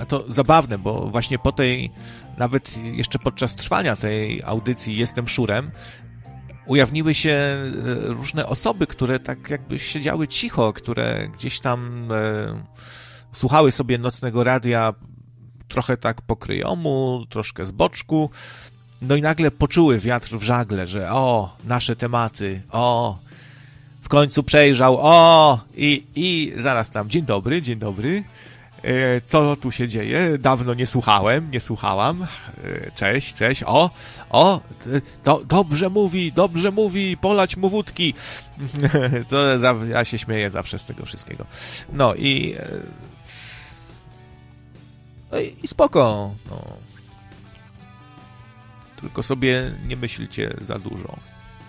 to zabawne, bo właśnie po tej, nawet jeszcze podczas trwania tej audycji Jestem Szurem, ujawniły się różne osoby, które tak jakby siedziały cicho, które gdzieś tam słuchały sobie nocnego radia trochę tak po kryjomu, troszkę z boczku, no i nagle poczuły wiatr w żagle, że nasze tematy, w końcu przejrzał, i zaraz tam, dzień dobry, co tu się dzieje? Dawno nie słuchałam, cześć, dobrze mówi, polać mu wódki. Ja się śmieję zawsze z tego wszystkiego. No i spoko, no. Tylko sobie nie myślcie za dużo.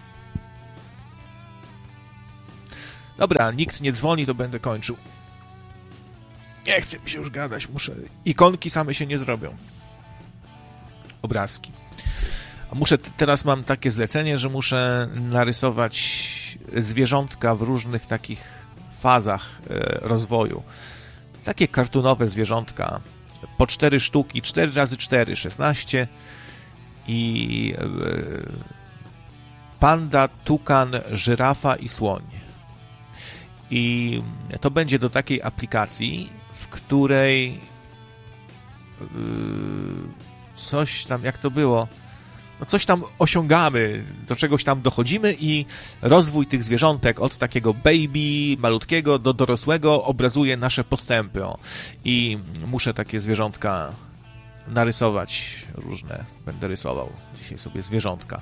Dobra, nikt nie dzwoni, to będę kończył. Nie chcę mi się już gadać, muszę... Ikonki same się nie zrobią. Obrazki. A teraz mam takie zlecenie, że muszę narysować zwierzątka w różnych takich fazach rozwoju. Takie kartunowe zwierzątka. Po 4 sztuki, 4 razy 4, 16. I panda, tukan, żyrafa i słoń. I to będzie do takiej aplikacji, w której coś tam, jak to było, no coś tam osiągamy, do czegoś tam dochodzimy i rozwój tych zwierzątek od takiego baby malutkiego do dorosłego obrazuje nasze postępy. I muszę takie zwierzątka narysować różne. Będę rysował dzisiaj sobie zwierzątka.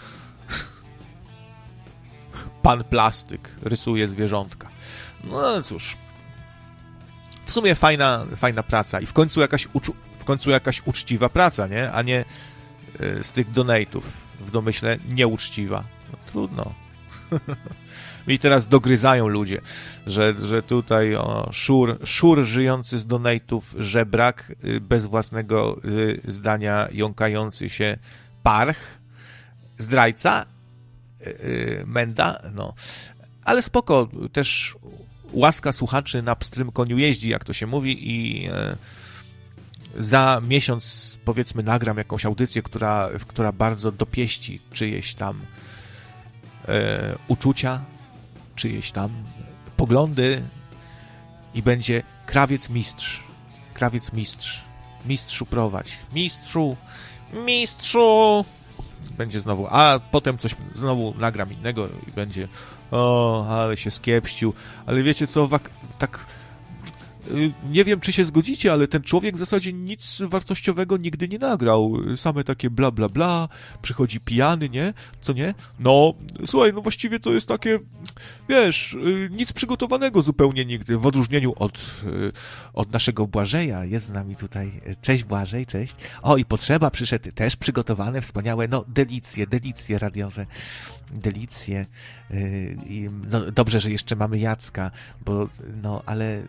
Pan Plastyk rysuje zwierzątka. No cóż. W sumie fajna praca. I w końcu jakaś uczciwa praca, nie? A nie z tych donate'ów w domyśle nieuczciwa. No trudno. I teraz dogryzają ludzie, że tutaj szur żyjący z donate'ów, żebrak, bez własnego zdania jąkający się parch, zdrajca, menda, no. Ale spoko, też łaska słuchaczy na pstrym koniu jeździ, jak to się mówi, i za miesiąc, powiedzmy, nagram jakąś audycję, która bardzo dopieści czyjeś tam uczucia, czyjeś tam poglądy i będzie krawiec mistrz, mistrzu prowadź, mistrzu, będzie znowu, a potem coś znowu nagram innego i będzie, ale się skiepścił, ale wiecie co, tak nie wiem, czy się zgodzicie, ale ten człowiek w zasadzie nic wartościowego nigdy nie nagrał. Same takie bla, bla, bla. Przychodzi pijany, nie? Co nie? No, słuchaj, no właściwie to jest takie, wiesz, nic przygotowanego zupełnie nigdy. W odróżnieniu od naszego Błażeja. Jest z nami tutaj. Cześć Błażej, cześć. I Potrzeba przyszedł też przygotowane, wspaniałe, no, delicje radiowe. Delicje. No, dobrze, że jeszcze mamy Jacka, bo, no,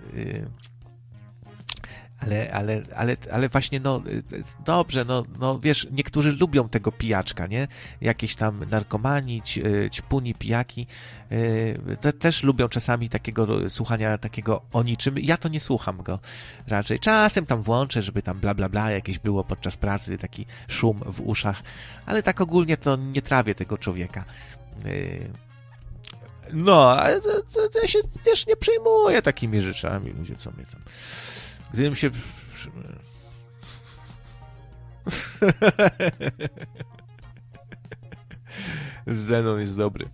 ale właśnie, no, dobrze, no, wiesz, niektórzy lubią tego pijaczka, nie? Jakieś tam narkomani, ćpuni, pijaki, też lubią czasami takiego słuchania, takiego o niczym. Ja to nie słucham go raczej. Czasem tam włączę, żeby tam bla, bla, bla jakieś było podczas pracy, taki szum w uszach, ale tak ogólnie to nie trawię tego człowieka. No, ale to ja się też nie przejmuję takimi rzeczami, ludzie, co mnie tam... Gdybym się... Zenon jest dobry.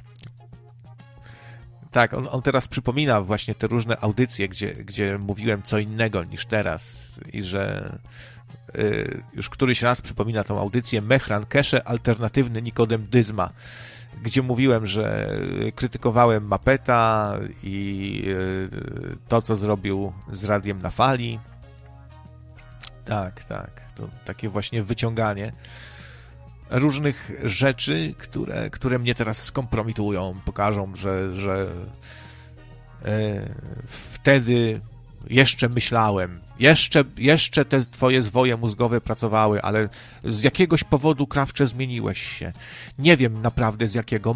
Tak, on teraz przypomina właśnie te różne audycje, gdzie mówiłem co innego niż teraz i że już któryś raz przypomina tą audycję Mehran Kesze, alternatywny Nikodem Dyzma, gdzie mówiłem, że krytykowałem Mapeta i to, co zrobił z Radiem na Fali. Tak, to takie właśnie wyciąganie różnych rzeczy, które mnie teraz skompromitują, pokażą, że wtedy jeszcze myślałem Jeszcze te twoje zwoje mózgowe pracowały, ale z jakiegoś powodu, Krawcze, zmieniłeś się. Nie wiem naprawdę z jakiego.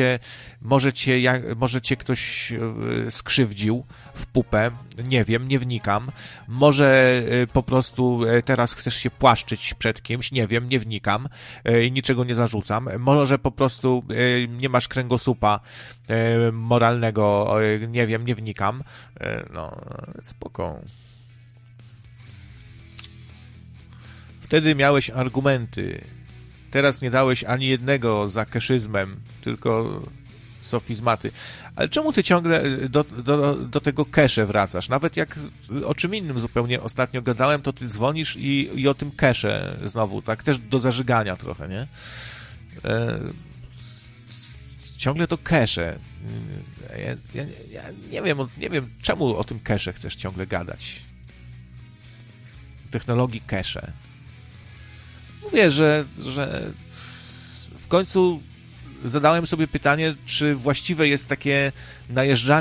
Może cię ktoś skrzywdził w pupę. Nie wiem, nie wnikam. Może po prostu teraz chcesz się płaszczyć przed kimś. Nie wiem, nie wnikam. Niczego nie zarzucam. Może po prostu nie masz kręgosłupa moralnego. Nie wiem, nie wnikam. No, spoko. Wtedy miałeś argumenty. Teraz nie dałeś ani jednego za keszyzmem, tylko sofizmaty. Ale czemu ty ciągle do tego kesze wracasz? Nawet jak o czym innym zupełnie ostatnio gadałem, to ty dzwonisz i o tym kesze znowu, tak też do zażygania trochę, nie? Ciągle to kesze. Ja nie wiem, czemu o tym kesze chcesz ciągle gadać. Technologii kesze. Mówię, że w końcu zadałem sobie pytanie, czy właściwe jest takie najeżdżanie